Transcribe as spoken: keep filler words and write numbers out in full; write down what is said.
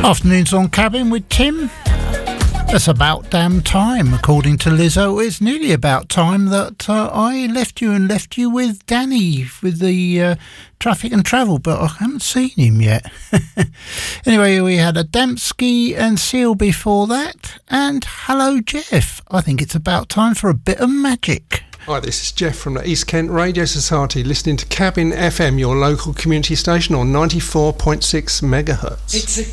Afternoons on Cabin with Tim. It's about damn time, according to Lizzo. It's nearly about time that uh, I left you and left you with Danny with the uh, traffic and travel, but I haven't seen him yet. Anyway, we had a Dembski and Seal before that, and Hello Jeff. I think it's about time for a bit of magic. Hi, this is Jeff from the East Kent Radio Society, listening to Cabin F M, your local community station on ninety-four point six megahertz. It's a